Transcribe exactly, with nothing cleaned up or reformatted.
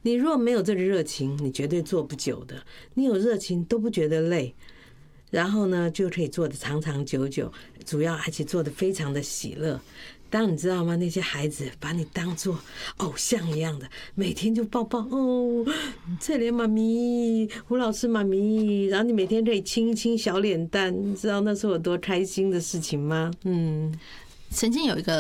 你如果没有这个热情，你绝对做不久的。你有热情都不觉得累，然后呢就可以做得长长久久，主要而且做得非常的喜乐。当你知道吗？那些孩子把你当作偶像一样的，每天就抱抱哦，翠莲妈咪、胡老师妈咪，然后你每天可以亲一亲小脸蛋，你知道那是我多开心的事情吗？嗯， 曾经有一个